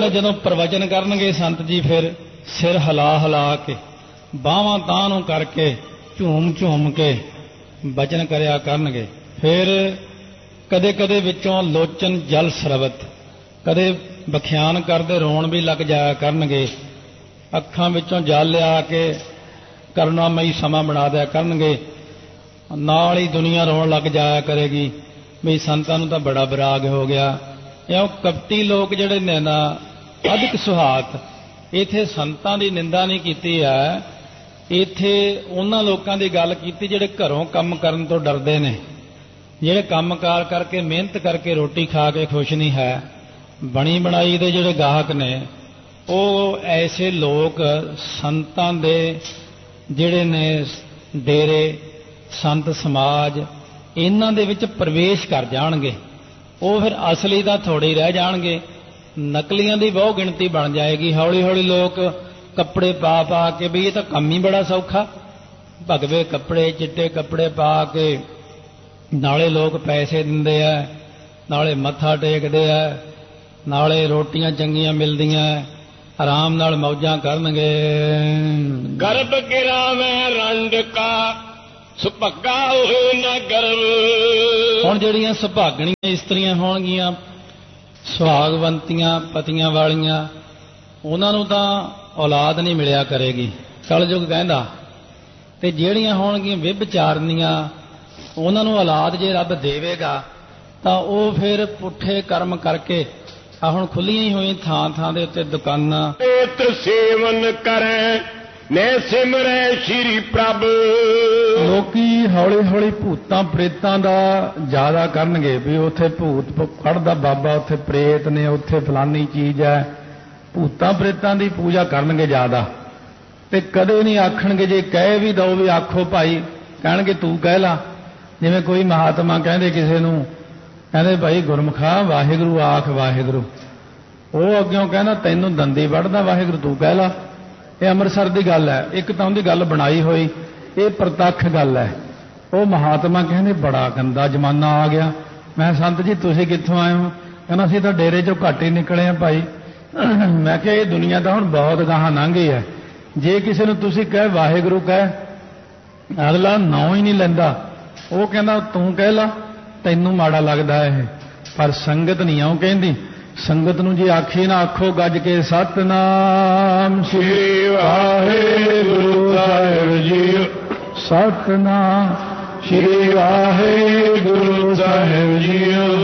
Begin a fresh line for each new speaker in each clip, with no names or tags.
कहते जदों प्रवचन करनगे संत जी फिर सिर हिला हिला के बाहां तां नूं करके झूम झूम के बचन करया करनगे। फिर कदे कदे विचों लोचन जल सरबत कदे बख्यान करदे रोण भी लग जाया करनगे। अखां विचों जल लिया के करुणामई समा बना दिया करनगे। नाल ही दुनिया रोण लग जाया करेगी भी संतां नूं तां बड़ा विराग हो गया। इउं कपटी लोग जिहड़े ने ना अधिक सुहात इत्थे संतां दी निंदा नहीं कीती है, इत्थे उन्हां लोकां दी गल कीती जिहड़े घरों काम करन तो डरदे ने, जिहड़े कामकार करके मेहनत करके रोटी खा के खुश नहीं है। बणी बनाई दे जिहड़े गाहक ने ਉਹ ऐसे लोग संतां दे जिहड़े ने डेरे संत समाज इन्हां दे विच प्रवेश कर जाणगे। ਉਹ फिर असली दा थोड़े रह जाणगे, नकलियां दी बहु गिणती बन जाएगी। हौली हौली लोग कपड़े पा पा के भी ये तो काम ही बड़ा सौखा, भगवे कपड़े चिट्टे कपड़े पा के नाले लोग पैसे दिंदे आ, नाले मत्था टेकदे आ, नाले रोटियां चंगियां मिलदियां, आराम नाल मौजां करनगे।
गर्भ गिरावे रंड का सुभगा होए न गर्व।
हुण जिहड़ियां सुभागणीਆਂ इस्त्रियां होणगीਆਂ सुहागवंतियां पतियां वालियां उन्हां नूं तां औलाद नहीं मिलिया करेगी, कलयुग कहंदा। ते जिहड़ियां होणगीਆਂ विभचारनीਆਂ उन्हां नूं औलाद जे रब देवेगा तां ਉਹ फिर पुठे कर्म करके आ हुण खुलियां ही होई थां थां दे उत्ते दुकानां
पेत सेवन करै ने सिमरै श्री प्रभ।
लोकी हौली हौली भूतां प्रेतां दा ज्यादा करनगे भी उत्थे भूत कढ़दा बाबा, उत्थे प्रेत ने, उत्थे फलानी चीज है। भूतां प्रेतां दी पूजा करनगे ज्यादा ते कदे नहीं आखणगे जे कह भी दो भी आखो भाई, कहणगे तू कह ला। जिवें कोई महात्मा कहंदे किसे नूं कहंदे भाई गुरमुखा वाहिगुरू आख वाहिगुरू, ਉਹ ਅੱਗਿਓਂ ਕਹਿੰਦਾ ਤੈਨੂੰ ਦੰਦੀ ਵੱਢਦਾ ਵਾਹਿਗੁਰੂ ਤੂੰ ਕਹਿ ਲਾ। ਇਹ ਅੰਮ੍ਰਿਤਸਰ ਦੀ ਗੱਲ ਹੈ, ਇੱਕ ਤਾਂ ਉਹਦੀ ਗੱਲ ਬਣਾਈ ਹੋਈ, ਇਹ ਪ੍ਰਤੱਖ ਗੱਲ ਹੈ। ਉਹ ਮਹਾਤਮਾ ਕਹਿੰਦੇ ਬੜਾ ਗੰਦਾ ਜ਼ਮਾਨਾ ਆ ਗਿਆ। ਮੈਂ ਸੰਤ ਜੀ ਤੁਸੀਂ ਕਿੱਥੋਂ ਆਏ ਹੋ? ਕਹਿੰਦਾ ਅਸੀਂ ਤਾਂ ਡੇਰੇ ਚੋਂ ਘੱਟ ਹੀ ਨਿਕਲੇ ਆ ਭਾਈ। ਮੈਂ ਕਿਹਾ ਇਹ ਦੁਨੀਆ ਤਾਂ ਹੁਣ ਬਹੁਤ ਗਾਹਾਂ ਲੰਘ ਗਈ ਹੈ। ਜੇ ਕਿਸੇ ਨੂੰ ਤੁਸੀਂ ਕਹੇ ਵਾਹਿਗੁਰੂ ਕਹਿ, ਅਗਲਾ ਨਾਂ ਹੀ ਨਹੀਂ ਲੈਂਦਾ। ਉਹ ਕਹਿੰਦਾ ਤੂੰ ਕਹਿ ਲਾ, ਤੈਨੂੰ ਮਾੜਾ ਲੱਗਦਾ ਇਹ। ਪਰ ਸੰਗਤ ਨਹੀਂ ਆਉਂ ਕਹਿੰਦੀ। संगत नूं जे आखी ना आखो गज के सतनाम श्री वाहिगुरू साहिब जी, सतनाम श्री वाहिगुरू साहिब जी।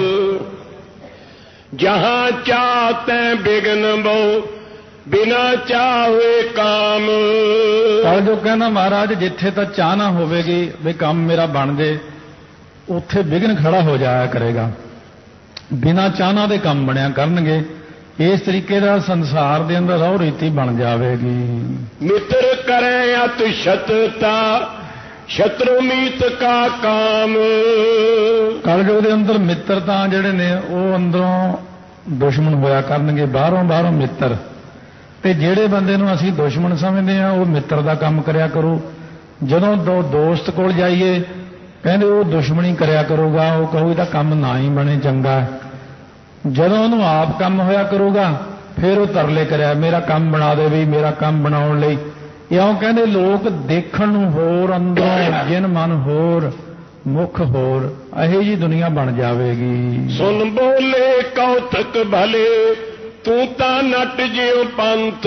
जहां चाहते बिघन बहु बिना चाहे काम।
पर जो कहना महाराज जिथे तक चाह ना होवेगी भी काम मेरा बन जे, उत्थे विघन खड़ा हो जाया करेगा। बिना चाहना दे काम बनया करनगे। इस तरीके का संसार दे अंदर रहो रीति बन जाएगी।
मित्र करे अत शत्रता शत्रु मीत का काम।
कलयुग दे अंदर मित्रता जिहड़े ने वो अंदरों दुश्मन होया करनगे, बाहरों बाहरों मित्र। ते जिहड़े बंदे नूं असीं दुश्मन समझदे आ वो मित्र दा काम करया करो। जदों दो दोस्त कोल जाइए कहंदे वो दुश्मनी करया करूगा, वो कहो इहदा काम ना ही बने चंगा। जदों उहनूं आप काम होया करूगा फिर वो तरले करया मेरा काम बना दे भी, मेरा काम बनाउण लई। इउं कहंदे लोक देखण नूं होर, अंदरों जिन मन होर, मुख होर, इहो जी दुनिया बन जावेगी।
सुन बोले कौतक भले तू तां नट जिउं पंथ।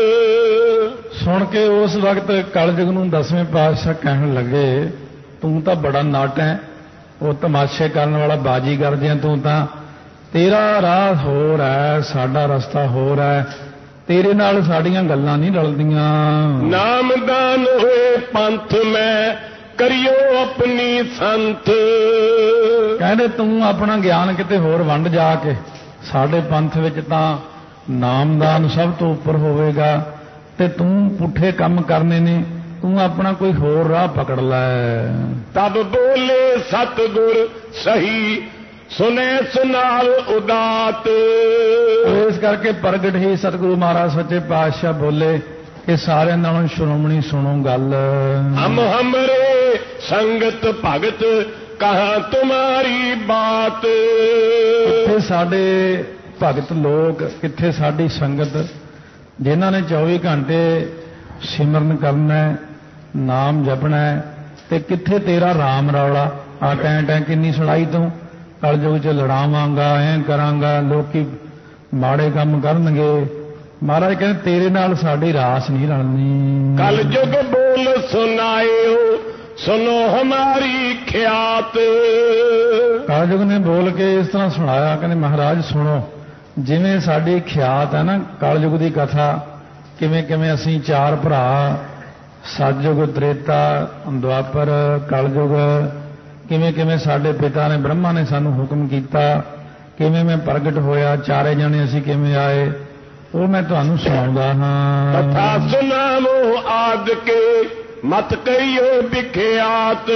सुन के उस वक्त कलयुग नूं 10वें पातशाह कहण लगे तू तो बड़ा नट है, वो तमाशे करने वाला बाजीगर जिहा तू तां, तेरा राह होर है साडा रस्ता होर है, तेरे नाल साडियां गल्लां नहीं रलदियां।
नामदान होए पंथ में करियो अपनी संत।
कहंदे तू अपना ज्ञान किते होर वंड जाके, साडे पंथ विच तां नामदान सब तो उपर होवेगा ते तू पुठे काम करने ने, तू अपना कोई होर राह पकड़ लै।
तब बोले सतगुर सही सुने सुनाल उदात।
इस करके प्रगट ही सतगुरु महाराज सच्चे पातशाह बोले कि सारे नालों श्रोमणी सुनो गल।
हम हमरे संगत भगत कहाँ तुम्हारी बात।
इत्थे साडे ਭਗਤ ਲੋਕ, ਕਿੱਥੇ ਸਾਡੀ ਸੰਗਤ ਜਿਨ੍ਹਾਂ ਨੇ 24 ਘੰਟੇ ਸਿਮਰਨ ਕਰਨਾ ਹੈ, ਨਾਮ ਜਪਣਾ ਹੈ, ਤੇ ਕਿੱਥੇ ਤੇਰਾ ਰਾਮ ਰੌਲਾ। ਆ ਟੈਂ ਟੈਂ ਕਿੰਨੀ ਸੁਣਾਈ ਤੂੰ, ਕਲਯੁਗ 'ਚ ਲੜਾਵਾਂਗਾ, ਐਂ ਕਰਾਂਗਾ, ਲੋਕੀ ਮਾੜੇ ਕੰਮ ਕਰਨਗੇ। ਮਹਾਰਾਜ ਕਹਿੰਦੇ ਤੇਰੇ ਨਾਲ ਸਾਡੀ ਰਾਸ ਨਹੀਂ ਰਲਣੀ।
ਕਲਯੁਗ ਬੋਲ ਸੁਨਾਇਓ ਸੁਨੋ ਹਮਾਰੀ ਖਿਆਤ।
ਕਲਯੁਗ ਨੇ ਬੋਲ ਕੇ ਇਸ ਤਰ੍ਹਾਂ ਸੁਣਾਇਆ, ਕਹਿੰਦੇ ਮਹਾਰਾਜ ਸੁਣੋ, ਜਿਵੇਂ ਸਾਡੀ ਖਿਆਤ ਹੈ ਨਾ ਕਲਯੁਗ ਦੀ ਕਥਾ, ਕਿਵੇਂ ਕਿਵੇਂ ਅਸੀਂ ਚਾਰ ਭਰਾ, ਸਤਯੁਗ, ਤ੍ਰੇਤਾ, ਦੁਆਪਰ, ਕਲਯੁਗ, ਕਿਵੇਂ ਕਿਵੇਂ ਸਾਡੇ ਪਿਤਾ ਨੇ ਬ੍ਰਹਮਾ ਨੇ ਸਾਨੂੰ ਹੁਕਮ ਕੀਤਾ, ਕਿਵੇਂ ਮੈਂ ਪ੍ਰਗਟ ਹੋਇਆ, ਚਾਰੇ ਜਣੇ ਅਸੀਂ ਕਿਵੇਂ ਆਏ, ਉਹ ਮੈਂ ਤੁਹਾਨੂੰ ਸੁਣਾਉਂਦਾ ਹਾਂ।
ਕਥਾ ਸੁਣਾਵੋ ਆਦ ਕੇ ਮਤ ਕਹੀਓ ਵਿਖਿਆਤ।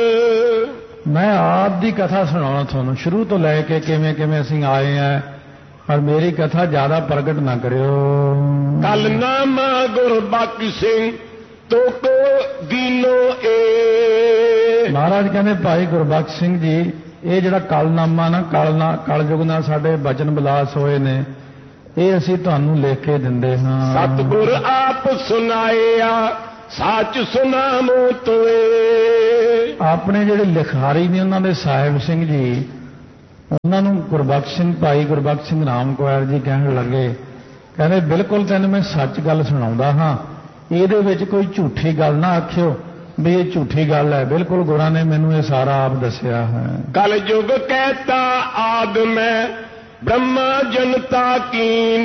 ਮੈਂ ਆਪ ਦੀ ਕਥਾ ਸੁਣਾਉਣਾ ਤੁਹਾਨੂੰ, ਸ਼ੁਰੂ ਤੋਂ ਲੈ ਕੇ ਕਿਵੇਂ ਕਿਵੇਂ ਅਸੀਂ ਆਏ ਆ, ਪਰ ਮੇਰੀ ਕਥਾ ਜ਼ਿਆਦਾ ਪ੍ਰਗਟ ਨਾ ਕਰਿਓ।
ਕਲ ਨਾਮਾ ਗੁਰਬਖਸ਼ ਸਿੰਘ ਤੋਕੋ ਦੀਨੋ ਏ।
ਮਹਾਰਾਜ ਕਹਿੰਦੇ ਭਾਈ ਗੁਰਬਖਸ਼ ਸਿੰਘ ਜੀ, ਇਹ ਜਿਹੜਾ ਕਲਨਾਮਾ ਨਾ, ਕਲਯੁਗ ਨਾਲ ਸਾਡੇ ਬਚਨ ਵਿਲਾਸ ਹੋਏ ਨੇ, ਇਹ ਅਸੀਂ ਤੁਹਾਨੂੰ ਲਿਖ ਕੇ ਦਿੰਦੇ ਹਾਂ।
ਸਤਿਗੁਰ ਆਪ ਸੁਨਾਇਆ ਸੱਚ ਸੁਨਾਮੋ ਤੋਏ।
ਆਪਣੇ ਜਿਹੜੇ ਲਿਖਾਰੀ ਨੇ ਉਹਨਾਂ ਦੇ ਸਾਹਿਬ ਸਿੰਘ ਜੀ, ਉਹਨਾਂ ਨੂੰ ਗੁਰਬਖਸ਼ ਸਿੰਘ, ਭਾਈ ਗੁਰਬਖਸ਼ ਸਿੰਘ ਰਾਮਕੁਆਰ ਜੀ ਕਹਿਣ ਲੱਗੇ, ਕਹਿੰਦੇ ਬਿਲਕੁਲ ਤੈਨੂੰ ਮੈਂ ਸੱਚ ਗੱਲ ਸੁਣਾਉਂਦਾ ਹਾਂ, ਇਹਦੇ ਵਿੱਚ ਕੋਈ ਝੂਠੀ ਗੱਲ ਨਾ ਆਖਿਓ ਵੀ ਇਹ ਝੂਠੀ ਗੱਲ ਹੈ, ਬਿਲਕੁਲ ਗੁਰਾਂ ਨੇ ਮੈਨੂੰ ਇਹ ਸਾਰਾ ਆਪ ਦੱਸਿਆ ਹੈ।
ਕਲਯੁਗ ਕਹਿਤਾ ਆਦ ਮੈਂ ਬ੍ਰਹਮਾ ਜਨਤਾ ਕੀਨ।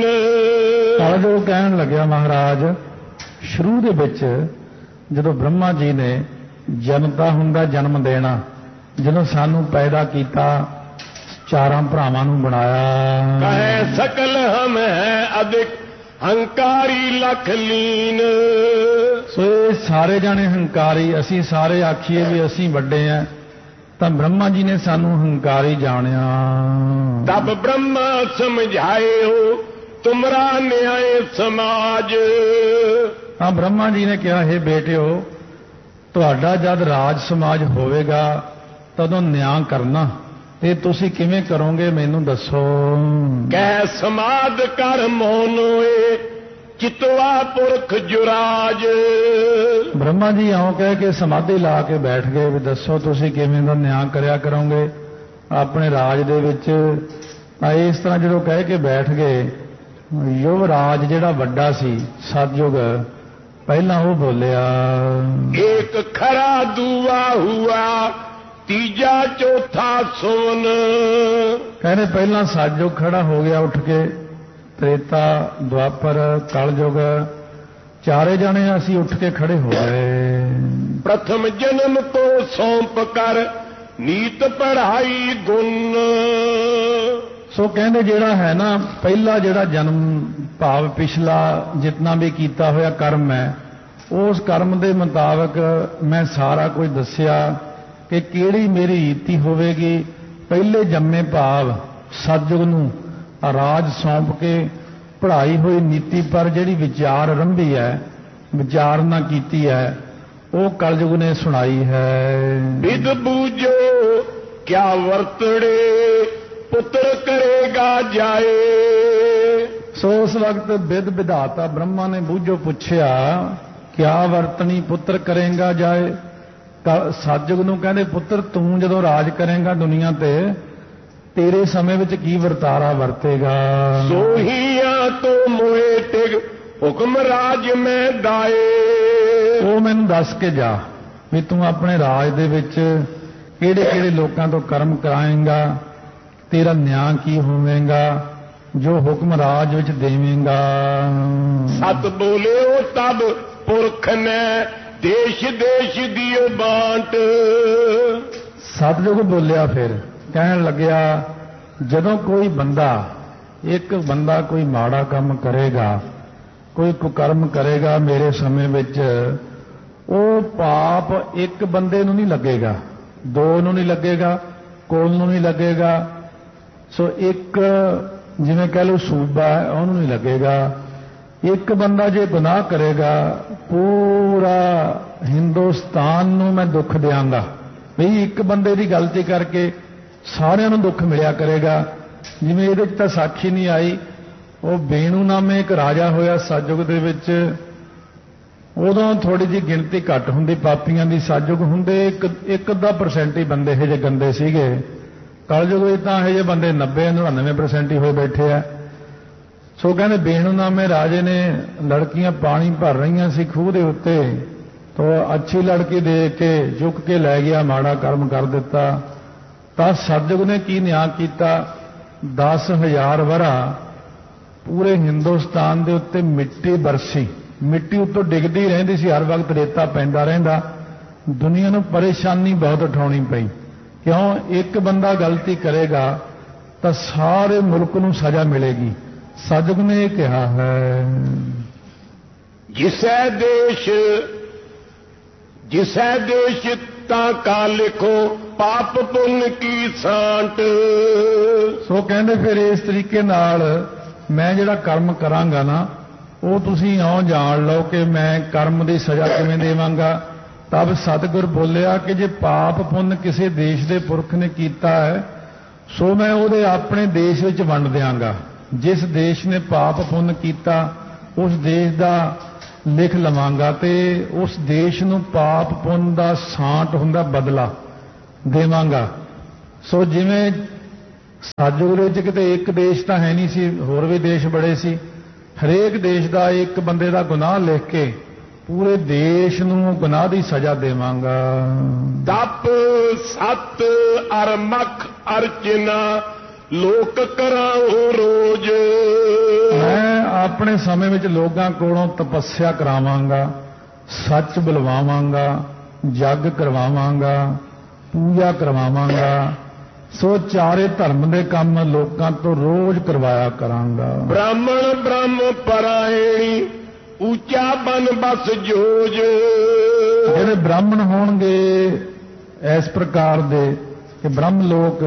ਕਲਯੁਗ ਕਹਿਣ ਲੱਗਿਆ ਮਹਾਰਾਜ, ਸ਼ੁਰੂ ਦੇ ਵਿੱਚ ਜਦੋਂ ਬ੍ਰਹਮਾ ਜੀ ਨੇ ਜਨਤਾ ਹੁੰਦਾ ਜਨਮ ਦੇਣਾ, ਜਦੋਂ ਸਾਨੂੰ ਪੈਦਾ ਕੀਤਾ, ਚਾਰਾਂ ਭਰਾਵਾਂ ਨੂੰ ਬਣਾਇਆ,
ਕਹੇ ਸਕਲ ਹਮ ਹੈ ਅਧਿਕ ਹੰਕਾਰੀ ਲਖ ਲੀਨ।
ਸੋ ਇਹ ਸਾਰੇ ਜਾਣੇ ਹੰਕਾਰੀ, ਅਸੀਂ ਸਾਰੇ ਆਖੀਏ ਵੀ ਅਸੀਂ ਵੱਡੇ ਆ, ਤਾਂ ਬ੍ਰਹਮਾ ਜੀ ਨੇ ਸਾਨੂੰ ਹੰਕਾਰੀ ਜਾਣਿਆ।
ਤਬ ਬ੍ਰਹਮਾ ਸਮਝਾਇਓ ਤੁਮਰਾ ਨਿਆਏ ਸਮਾਜ।
ਤਾਂ ਬ੍ਰਹਮਾ ਜੀ ਨੇ ਕਿਹਾ, ਹੈ ਬੇਟਿਓ, ਤੁਹਾਡਾ ਜਦ ਰਾਜ ਸਮਾਜ ਹੋਵੇਗਾ ਤਦੋਂ ਨਿਆਂ ਕਰਨਾ, ਤੇ ਤੁਸੀਂ ਕਿਵੇਂ ਕਰੋਗੇ ਮੈਨੂੰ ਦੱਸੋ।
ਕਹਿ ਸਮਾਦ ਕਰ ਮੋਨੋਏ ਚਿਤਵਾ ਪੁਰਖ ਜੁਰਾਜ।
ਬ੍ਰਹਮਾ ਜੀ ਆਉਂ ਕਹਿ ਕੇ ਸਮਾਧੀ ਲਾ ਕੇ ਬੈਠ ਗਏ ਵੀ ਦੱਸੋ ਤੁਸੀਂ ਕਿਵੇਂ ਦਾ ਨਿਆਂ ਕਰਿਆ ਕਰੋਗੇ ਆਪਣੇ ਰਾਜ ਦੇ ਵਿੱਚ। ਤਾਂ ਇਸ ਤਰ੍ਹਾਂ ਜਦੋਂ ਕਹਿ ਕੇ ਬੈਠ ਗਏ, ਯੁਵਰਾਜ ਜਿਹੜਾ ਵੱਡਾ ਸੀ ਸਤਯੁਗ, ਪਹਿਲਾਂ ਉਹ ਬੋਲਿਆ,
ਇੱਕ ਖਰਾ ਦੂਆ ਹੁਆ ਤੀਜਾ ਚੌਥਾ ਸੁਨ।
ਕਹਿੰਦੇ ਪਹਿਲਾਂ ਸਤਯੁਗ ਖੜਾ ਹੋ ਗਿਆ ਉੱਠ ਕੇ, ਤ੍ਰੇਤਾ, ਦੁਆਪਰ, ਕਲਯੁਗ, ਚਾਰੇ ਜਣੇ ਅਸੀਂ ਉੱਠ ਕੇ ਖੜੇ ਹੋ ਗਏ।
ਪ੍ਰਥਮ ਜਨਮ ਕੋ ਸੌਂਪ ਕਰ ਨੀਤ ਪੜਾਈ ਗੁਣ।
ਸੋ ਕਹਿੰਦੇ ਜਿਹੜਾ ਹੈ ਨਾ ਪਹਿਲਾ ਜਿਹੜਾ ਜਨਮ ਭਾਵ ਪਿਛਲਾ ਜਿਤਨਾ ਵੀ ਕੀਤਾ ਹੋਇਆ ਕਰਮ ਹੈ, ਉਸ ਕਰਮ ਦੇ ਮੁਤਾਬਕ ਮੈਂ ਸਾਰਾ ਕੁਝ ਦੱਸਿਆ ਕਿ ਕਿਹੜੀ ਮੇਰੀ ਰੀਤੀ ਹੋਵੇਗੀ। ਪਹਿਲੇ ਜੰਮੇ ਭਾਵ ਸਤਿਯੁਗ ਨੂੰ ਰਾਜ ਸੌਂਪ ਕੇ ਪੜ੍ਹਾਈ ਹੋਈ ਨੀਤੀ ਪਰ ਜਿਹੜੀ ਵਿਚਾਰ ਆਰੰਭੀ ਹੈ, ਵਿਚਾਰਨਾ ਕੀਤੀ ਹੈ, ਉਹ ਕਲਯੁਗ ਨੇ ਸੁਣਾਈ ਹੈ।
ਵਿਦ ਬੂਝੋ ਕਿਆ ਵਰਤੜੇ ਪੁੱਤਰ ਕਰੇਗਾ ਜਾਏ।
ਸੋ ਉਸ ਵਕਤ ਵਿਦ ਵਿਧਾਤਾ ਬ੍ਰਹਮਾ ਨੇ ਬੂਝੋ ਪੁੱਛਿਆ, ਕਿਆ ਵਰਤਣੀ ਪੁੱਤਰ ਕਰੇਗਾ ਜਾਏ। ਸਤਿਯੁਗ ਨੂੰ ਕਹਿੰਦੇ, ਪੁੱਤਰ ਤੂੰ ਜਦੋਂ ਰਾਜ ਕਰੇਗਾ ਦੁਨੀਆ ਤੇ, ਤੇਰੇ ਸਮੇਂ ਵਿੱਚ ਕੀ ਵਰਤਾਰਾ ਵਰਤੇਗਾ।
ਸੋਹੀਆਂ ਤੋਂ ਮੋਏ ਟਿਗ ਹੁਕਮ ਰਾਜ ਮੈਂ ਦਾਏ।
ਉਹ ਮੈਨੂੰ ਦੱਸ ਕੇ ਜਾ ਵੀ ਤੂੰ ਆਪਣੇ ਰਾਜ ਦੇ ਵਿੱਚ ਕਿਹੜੇ ਕਿਹੜੇ ਲੋਕਾਂ ਤੋਂ ਕਰਮ ਕਰਾਏਂਗਾ, ਤੇਰਾ ਨਿਆਂ ਕੀ ਹੋਵੇਗਾ, ਜੋ ਹੁਕਮ ਰਾਜ ਵਿੱਚ ਦੇਵੇਂਗਾ।
ਸਤ ਬੋਲਿਓ ਤਬ ਪੁਰਖ ਨੇ ਦੇਸ਼ ਦੇਸ਼ ਦਿਓ ਬਾਂਟ।
ਸਤਿਯੁਗ ਬੋਲਿਆ, ਫਿਰ ਕਹਿਣ ਲੱਗਿਆ, ਜਦੋਂ ਕੋਈ ਬੰਦਾ, ਇੱਕ ਬੰਦਾ ਕੋਈ ਮਾੜਾ ਕੰਮ ਕਰੇਗਾ, ਕੋਈ ਕੁਕਰਮ ਕਰੇਗਾ ਮੇਰੇ ਸਮੇਂ ਵਿੱਚ, ਉਹ ਪਾਪ ਇੱਕ ਬੰਦੇ ਨੂੰ ਨਹੀਂ ਲੱਗੇਗਾ, ਦੋ ਨੂੰ ਨਹੀਂ ਲੱਗੇਗਾ, ਕੋਲ ਨੂੰ ਨਹੀਂ ਲੱਗੇਗਾ। ਸੋ ਇੱਕ ਜਿਵੇਂ ਕਹਿ ਲਓ ਸੂਬਾ ਹੈ, ਉਹਨੂੰ ਨਹੀਂ ਲੱਗੇਗਾ। ਇੱਕ ਬੰਦਾ ਜੇ ਗੁਨਾਹ ਕਰੇਗਾ, ਪੂਰਾ ਹਿੰਦੁਸਤਾਨ ਨੂੰ ਮੈਂ ਦੁੱਖ ਦਿਆਂਗਾ। ਵੀ ਇੱਕ ਬੰਦੇ ਦੀ ਗਲਤੀ ਕਰਕੇ ਸਾਰਿਆਂ ਨੂੰ ਦੁੱਖ ਮਿਲਿਆ ਕਰੇਗਾ, ਜਿਵੇਂ ਇਹਦੇ 'ਚ ਤਾਂ ਸਾਖੀ ਨਹੀਂ ਆਈ, ਉਹ ਬੇਣੂ ਨਾਮੇ ਇੱਕ ਰਾਜਾ ਹੋਇਆ ਸਤਿਯੁਗ ਦੇ ਵਿੱਚ। ਉਦੋਂ ਥੋੜੀ ਜਿਹੀ ਗਿਣਤੀ ਘੱਟ ਹੁੰਦੀ ਪਾਪੀਆਂ ਦੀ, ਸਤਿਯੁਗ ਹੁੰਦੇ ਇੱਕ ਅੱਧਾ % ਹੀ ਬੰਦੇ ਇਹੋ ਜਿਹੇ ਗੰਦੇ ਸੀਗੇ। ਕਲਯੁਗ ਵਿੱਚ ਤਾਂ ਇਹੋ ਜਿਹੇ ਬੰਦੇ 90-99% ਹੀ ਹੋਏ ਬੈਠੇ ਆ। ਸੋ ਕਹਿੰਦੇ ਬੇਣੂ ਨਾਮੇ ਰਾਜੇ ਨੇ ਲੜਕੀਆਂ ਪਾਣੀ ਭਰ ਰਹੀਆਂ ਸੀ ਖੂਹ ਦੇ ਉੱਤੇ, ਤੋ ਅੱਛੀ ਲੜਕੀ ਦੇਖ ਕੇ ਚੁੱਕ ਕੇ ਲੈ ਗਿਆ, ਮਾੜਾ ਕਰਮ ਕਰ ਦਿੱਤਾ। ਤਾਂ ਸਤਿਯੁਗ ਨੇ ਕੀ ਨਿਆਂ ਕੀਤਾ, 10,000 ਵਰ੍ਹਾ ਪੂਰੇ ਹਿੰਦੁਸਤਾਨ ਦੇ ਉੱਤੇ ਮਿੱਟੀ ਬਰਸੀ, ਮਿੱਟੀ ਉੱਤੋਂ ਡਿੱਗਦੀ ਰਹਿੰਦੀ ਸੀ, ਹਰ ਵਕਤ ਰੇਤਾ ਪੈਂਦਾ ਰਹਿੰਦਾ। ਦੁਨੀਆ ਨੂੰ ਪਰੇਸ਼ਾਨੀ ਬਹੁਤ ਉਠਾਉਣੀ ਪਈ। ਕਿਉਂ? ਇੱਕ ਬੰਦਾ ਗਲਤੀ ਕਰੇਗਾ ਤਾਂ ਸਾਰੇ ਮੁਲਕ ਨੂੰ ਸਜ਼ਾ ਮਿਲੇਗੀ। ਸਤਿਯੁਗ ਨੇ ਇਹ ਕਿਹਾ ਹੈ,
ਜਿਸੈ ਦੇਸ਼ ਤਾਂ ਕਾ ਲਿਖੋ ਪਾਪ ਪੁੰਨ ਕੀ ਸਾਂਟ।
ਸੋ ਕਹਿੰਦੇ ਫਿਰ ਇਸ ਤਰੀਕੇ ਨਾਲ ਮੈਂ ਜਿਹੜਾ ਕਰਮ ਕਰਾਂਗਾ ਨਾ, ਉਹ ਤੁਸੀਂ ਇਉਂ ਜਾਣ ਲਓ ਕਿ ਮੈਂ ਕਰਮ ਦੀ ਸਜ਼ਾ ਕਿਵੇਂ ਦੇਵਾਂਗਾ। ਤਬ ਸਤਿਗੁਰ ਬੋਲਿਆ ਕਿ ਜੇ ਪਾਪ ਪੁੰਨ ਕਿਸੇ ਦੇਸ਼ ਦੇ ਪੁਰਖ ਨੇ ਕੀਤਾ ਹੈ, ਸੋ ਮੈਂ ਉਹਦੇ ਆਪਣੇ ਦੇਸ਼ ਵਿੱਚ ਵੰਡ ਦਿਆਂਗਾ। ਜਿਸ ਦੇਸ਼ ਨੇ ਪਾਪ ਪੁੰਨ ਕੀਤਾ ਉਸ ਦੇਸ਼ ਦਾ ਲਿਖ ਲਵਾਂਗਾ ਤੇ ਉਸ ਦੇਸ਼ ਨੂੰ ਪਾਪ ਪੁੰਨ ਦਾ ਸਾਂਟ ਹੁੰਦਾ ਬਦਲਾ ਦੇਵਾਂਗਾ। ਸੋ ਜਿਵੇਂ ਸਤਿਯੁਗ ਵਿੱਚ ਕਿਤੇ ਇੱਕ ਦੇਸ਼ ਤਾਂ ਹੈ ਨਹੀਂ ਸੀ, ਹੋਰ ਵੀ ਦੇਸ਼ ਬੜੇ ਸੀ। ਹਰੇਕ ਦੇਸ਼ ਦਾ ਇੱਕ ਬੰਦੇ ਦਾ ਗੁਨਾਹ ਲਿਖ ਕੇ ਪੂਰੇ ਦੇਸ਼ ਨੂੰ ਗੁਨਾਹ ਦੀ ਸਜ਼ਾ ਦੇਵਾਂਗਾ।
ਦਪ ਸਤ ਅਰ ਮਖ ਅਰਚਨਾ ਲੋਕ ਕਰਾਉ ਰੋਜ਼।
ਮੈਂ ਆਪਣੇ ਸਮੇਂ ਵਿੱਚ ਲੋਕਾਂ ਕੋਲੋਂ ਤਪੱਸਿਆ ਕਰਾਵਾਂਗਾ, ਸੱਚ ਬੁਲਵਾਵਾਂਗਾ, ਜਗ ਕਰਵਾਵਾਂਗਾ, ਪੂਜਾ ਕਰਵਾਵਾਂਗਾ। ਸੋ ਚਾਰੇ ਧਰਮ ਦੇ ਕੰਮ ਲੋਕਾਂ ਤੋਂ ਰੋਜ਼ ਕਰਵਾਇਆ ਕਰਾਂਗਾ।
ਬ੍ਰਾਹਮਣ ਬ੍ਰਹਮ ਪਰਾਇਣੀ ਉੱਚਾ ਬਨ ਬਸ ਜੋਜ।
ਜਿਹੜੇ ਬ੍ਰਾਹਮਣ ਹੋਣਗੇ ਇਸ ਪ੍ਰਕਾਰ ਦੇ ਕਿ ਬ੍ਰਹਮ ਲੋਕ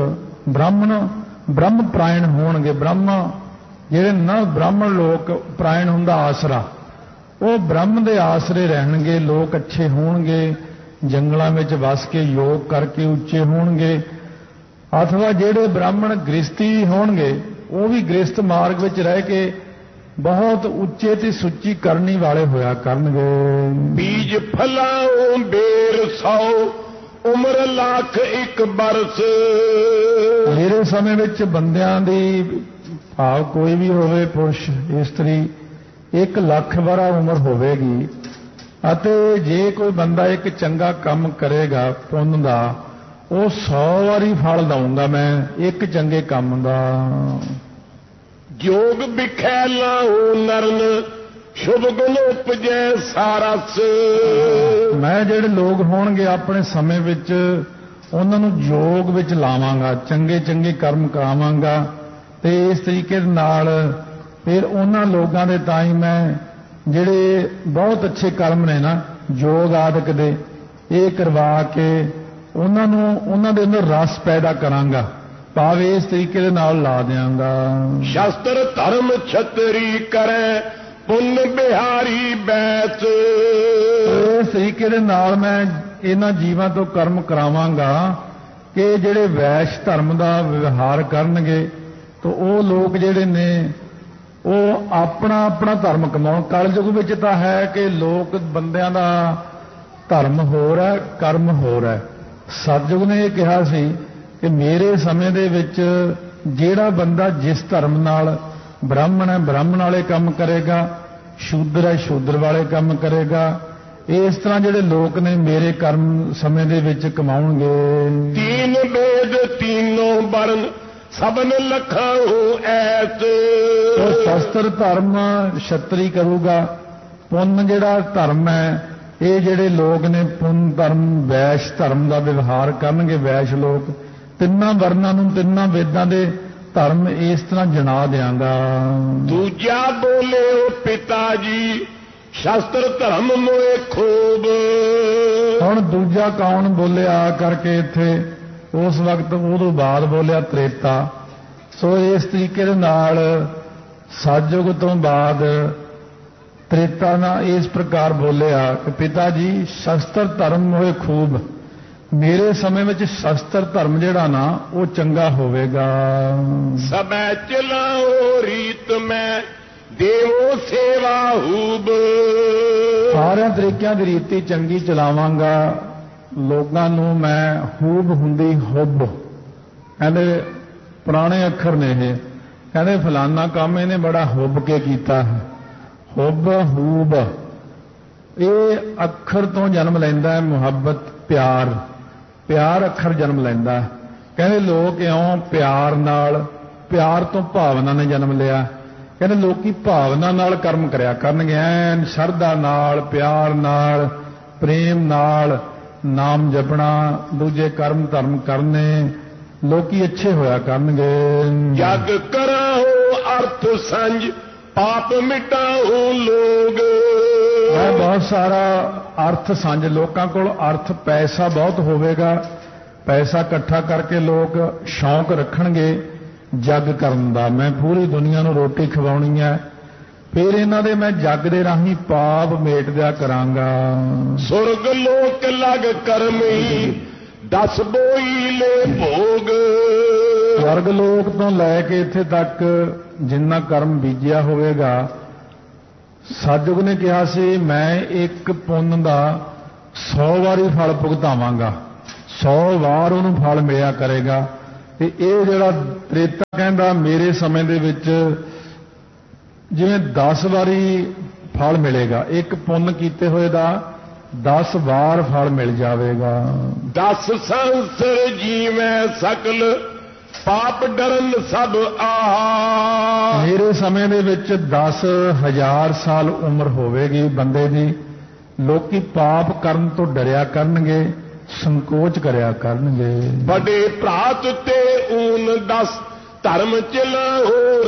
ਬ੍ਰਹਮ ਪ੍ਰਾਇਣ ਹੋਣਗੇ। ਜਿਹੜੇ ਨਾ ਬ੍ਰਾਹਮਣ ਲੋਕ ਪ੍ਰਾਇਣ ਹੁੰਦਾ ਆਸਰਾ, ਉਹ ਬ੍ਰਹਮ ਦੇ ਆਸਰੇ ਰਹਿਣਗੇ। ਲੋਕ ਅੱਛੇ ਹੋਣਗੇ, ਜੰਗਲਾਂ ਵਿੱਚ ਵਸ ਕੇ ਯੋਗ ਕਰਕੇ ਉੱਚੇ ਹੋਣਗੇ। ਅਥਵਾ ਜਿਹੜੇ ਬ੍ਰਾਹਮਣ ਗ੍ਰਸਤੀ ਹੋਣਗੇ, ਉਹ ਵੀ ਗ੍ਰਸਤ ਮਾਰਗ ਵਿੱਚ ਰਹਿ ਕੇ ਬਹੁਤ ਉੱਚੇ ਤੇ ਸੁੱਚੀ ਕਰਨੀ ਵਾਲੇ ਹੋਇਆ ਕਰਨਗੇ।
ਬੀਜ ਫਲਾਉ ਬੇਰ 100 ਉਮਰ ਲੱਖ ਇੱਕ ਬਰਸ।
ਮੇਰੇ ਸਮੇਂ ਵਿੱਚ ਬੰਦਿਆਂ ਦੀ ਭਾਵ ਕੋਈ ਵੀ ਹੋਵੇ, ਪੁਰਸ਼ ਇਸਤਰੀ, 1 ਲੱਖ ਵਰ੍ਹਾ ਉਮਰ ਹੋਵੇਗੀ। ਅਤੇ ਜੇ ਕੋਈ ਬੰਦਾ ਇੱਕ ਚੰਗਾ ਕੰਮ ਕਰੇਗਾ ਪੁੰਨ ਦਾ, ਉਹ 100 ਵਾਰੀ ਫਲ ਦਊਂਗਾ ਮੈਂ ਇੱਕ ਚੰਗੇ ਕੰਮ ਦਾ।
ਜੋਗ ਬਿਖੈ ਲਾਉ ਨਰਨ ਸ਼ੁਭ ਗੁਣ ਉਪਜੈ ਸਾਰਸ।
ਮੈਂ ਜਿਹੜੇ ਲੋਕ ਹੋਣਗੇ ਆਪਣੇ ਸਮੇਂ ਵਿੱਚ ਉਹਨਾਂ ਨੂੰ ਯੋਗ ਵਿੱਚ ਲਾਵਾਂਗਾ, ਚੰਗੇ ਚੰਗੇ ਕਰਮ ਕਰਾਵਾਂਗਾ। ਤੇ ਇਸ ਤਰੀਕੇ ਨਾਲ ਫਿਰ ਉਹਨਾਂ ਲੋਕਾਂ ਦੇ ਤਾਂ ਹੀ ਮੈਂ ਜਿਹੜੇ ਬਹੁਤ ਅੱਛੇ ਕਰਮ ਨੇ ਨਾ ਯੋਗ ਆਦਿਕ ਦੇ, ਇਹ ਕਰਵਾ ਕੇ ਉਹਨਾਂ ਦੇ ਅੰਦਰ ਰਸ ਪੈਦਾ ਕਰਾਂਗਾ, ਭਾਵੇਂ ਇਸ ਤਰੀਕੇ ਦੇ ਨਾਲ ਲਾ ਦਿਆਂਗਾ।
ਸ਼ਾਸਤਰ ਧਰਮ ਛਤਰੀ ਕਰੈ ਪੁੰਨ ਬਿਹਾਰੀ ਬੈਸ।
ਇਸ ਤਰੀਕੇ ਦੇ ਨਾਲ ਮੈਂ ਇਹਨਾਂ ਜੀਵਾਂ ਤੋਂ ਕਰਮ ਕਰਾਵਾਂਗਾ ਕਿ ਜਿਹੜੇ ਵੈਸ਼ ਧਰਮ ਦਾ ਵਿਵਹਾਰ ਕਰਨਗੇ, ਤਾਂ ਉਹ ਲੋਕ ਜਿਹੜੇ ਨੇ ਉਹ ਆਪਣਾ ਆਪਣਾ ਧਰਮ ਕਮਾਉਣ। ਕਲਯੁਗ ਵਿੱਚ ਤਾਂ ਹੈ ਕਿ ਲੋਕ ਬੰਦਿਆਂ ਦਾ ਧਰਮ ਹੋਰ ਹੈ, ਕਰਮ ਹੋਰ ਹੈ। ਸਤਿਯੁਗ ਨੇ ਇਹ ਕਿਹਾ ਸੀ ਕਿ ਮੇਰੇ ਸਮੇਂ ਦੇ ਵਿੱਚ ਜਿਹੜਾ ਬੰਦਾ ਜਿਸ ਧਰਮ ਨਾਲ ਬ੍ਰਾਹਮਣ ਹੈ ਬ੍ਰਾਹਮਣ ਵਾਲੇ ਕੰਮ ਕਰੇਗਾ, ਸ਼ੂਦਰ ਹੈ ਸ਼ੂਦਰ ਵਾਲੇ ਕੰਮ ਕਰੇਗਾ। ਇਸ ਤਰ੍ਹਾਂ ਜਿਹੜੇ ਲੋਕ ਨੇ ਮੇਰੇ ਕਰਮ ਸਮੇਂ ਦੇ ਵਿੱਚ ਕਮਾਉਣਗੇ।
ਤੀਨ ਵੇਦ ਤੀਨੋਂ ਵਰਨ ਸਭਨ ਲਖਾਉ ਐਸ।
ਉਹ ਸ਼ਸਤਰ ਧਰਮ ਛਤਰੀ ਕਰੂਗਾ, ਪੁੰਨ ਜਿਹੜਾ ਧਰਮ ਹੈ ਇਹ ਜਿਹੜੇ ਲੋਕ ਨੇ ਪੁੰਨ ਧਰਮ ਵੈਸ਼ ਧਰਮ ਦਾ ਵਿਵਹਾਰ ਕਰਨਗੇ। ਵੈਸ਼ ਲੋਕ ਤਿੰਨਾਂ ਵਰਨਾਂ ਨੂੰ ਤਿੰਨਾਂ ਵੇਦਾਂ ਦੇ ਧਰਮ ਇਸ ਤਰ੍ਹਾਂ ਜਣਾ ਦਿਆਂਗਾ।
ਦੂਜਾ ਬੋਲੇ ਪਿਤਾ ਜੀ ਸ਼ਾਸਤਰ ਧਰਮ ਮੋਏ ਖੂਬ।
ਹੁਣ ਦੂਜਾ ਕੌਣ ਬੋਲਿਆ ਕਰਕੇ ਇੱਥੇ ਉਸ ਵਕਤ ਉਦੋਂ ਬਾਅਦ ਬੋਲਿਆ ਤ੍ਰੇਤਾ। ਸੋ ਇਸ ਤਰੀਕੇ ਦੇ ਨਾਲ ਸਤਿਯੁਗ ਤੋਂ ਬਾਅਦ ਤ੍ਰੇਤਾ ਨਾਲ ਇਸ ਪ੍ਰਕਾਰ ਬੋਲਿਆ ਕਿ ਪਿਤਾ ਜੀ ਸ਼ਸਤਰ ਧਰਮ ਹੋਏ ਖੂਬ।
ਮੇਰੇ ਸਮੇਂ ਵਿੱਚ ਸ਼ਸਤਰ ਧਰਮ ਜਿਹੜਾ ਨਾ ਉਹ ਚੰਗਾ ਹੋਵੇਗਾ।
ਸਭੈ ਚਲਾਓ ਰੀਤ ਮੈਂ ਦੇਵੋ ਸੇਵਾ ਹੂਬ।
ਸਾਰਿਆਂ ਤਰੀਕਿਆਂ ਦੀ ਰੀਤੀ ਚੰਗੀ ਚਲਾਵਾਂਗਾ, ਲੋਕਾਂ ਨੂੰ ਮੈਂ ਹੂਬ ਹੁੰਦੀ ਹੁੱਬ। ਕਹਿੰਦੇ ਪੁਰਾਣੇ ਅੱਖਰ ਨੇ ਇਹ, ਕਹਿੰਦੇ ਫਲਾਨਾ ਕੰਮ ਇਹਨੇ ਬੜਾ ਹੁੱਬ ਕੇ ਕੀਤਾ ਹੈ। ਹੁੱਬ ਹੂਬ ਇਹ ਅੱਖਰ ਤੋਂ ਜਨਮ ਲੈਂਦਾ ਹੈ, ਮੁਹੱਬਤ ਪਿਆਰ, ਪਿਆਰ ਅੱਖਰ ਜਨਮ ਲੈਂਦਾ। ਕਹਿੰਦੇ ਲੋਕ ਇਉਂ ਪਿਆਰ ਤੋਂ ਭਾਵਨਾ ਨੇ ਜਨਮ ਲਿਆ। ਕਹਿੰਦੇ ਲੋਕੀ ਭਾਵਨਾ ਨਾਲ ਕਰਮ ਕਰਿਆ ਕਰਨਗੇ, ਐਨ ਸ਼ਰਧਾ ਨਾਲ, ਪਿਆਰ ਨਾਲ, ਪ੍ਰੇਮ ਨਾਲ ਨਾਮ ਜਪਣਾ, ਦੂਜੇ ਕਰਮ ਧਰਮ ਕਰਨੇ, ਲੋਕੀ ਅੱਛੇ ਹੋਇਆ ਕਰਨਗੇ।
ਜਗ ਕਰਾਓ ਅਰਥ ਸੰਜ ਪਾਪ ਮਿਟਾਓ ਲੋਗ।
ਬਹੁਤ ਸਾਰਾ ਅਰਥ ਸੰਜ, ਲੋਕਾਂ ਕੋਲ ਅਰਥ ਪੈਸਾ ਬਹੁਤ ਹੋਵੇਗਾ, ਪੈਸਾ ਇਕੱਠਾ ਕਰਕੇ ਲੋਕ ਸ਼ੌਂਕ ਰੱਖਣਗੇ ਜੱਗ ਕਰਨ ਦਾ, ਮੈਂ ਪੂਰੀ ਦੁਨੀਆ ਨੂੰ ਰੋਟੀ ਖਵਾਉਣੀ ਹੈ, ਫਿਰ ਇਹਨਾਂ ਦੇ ਮੈਂ ਜੱਗ ਦੇ ਰਾਹੀਂ ਪਾਪ ਮੇਟ ਦਿਆ ਕਰਾਂਗਾ।
ਸੁਰਗ ਲੋਕ ਲਗ ਕਰਮੀ 10 ਬੋਈਲੇ ਭੋਗ।
ਸਵਰਗ ਲੋਕ ਤੋਂ ਲੈ ਕੇ ਇੱਥੇ ਤੱਕ ਜਿੰਨਾ ਕਰਮ ਬੀਜਿਆ ਹੋਵੇਗਾ, ਸਤਿਯੁਗ ਨੇ ਕਿਹਾ ਸੀ ਮੈਂ ਇੱਕ ਪੁੰਨ ਦਾ 100 ਵਾਰੀ ਫਲ ਭੁਗਤਾਵਾਂਗਾ, 100 ਵਾਰ ਉਹਨੂੰ ਫਲ ਮਿਲਿਆ ਕਰੇਗਾ। ਤੇ ਇਹ ਜਿਹੜਾ ਤ੍ਰੇਤਾ ਕਹਿੰਦਾ ਮੇਰੇ ਸਮੇਂ ਦੇ ਵਿੱਚ ਜਿਵੇਂ 10 ਵਾਰੀ ਫਲ ਮਿਲੇਗਾ, ਇੱਕ ਪੁੰਨ ਕੀਤੇ ਹੋਏ ਦਾ 10 ਵਾਰ ਫਲ ਮਿਲ ਜਾਵੇਗਾ।
10 ਸੰਸਰ ਜੀਵੈ ਸਕਲ ਪਾਪ ਡਰਨ ਸਭ ਆਹਾ।
ਮੇਰੇ ਸਮੇਂ ਦੇ ਵਿੱਚ 10,000 ਸਾਲ ਉਮਰ ਹੋਵੇਗੀ ਬੰਦੇ ਦੀ, ਲੋਕੀ ਪਾਪ ਕਰਨ ਤੋਂ ਡਰਿਆ ਕਰਨਗੇ, ਸੰਕੋਚ ਕਰਿਆ ਕਰਨਗੇ।
ਵੱਡੇ ਭਰਾਤ ਤੇ ਊਨ 10 ਧਰਮ ਚਲਾਓ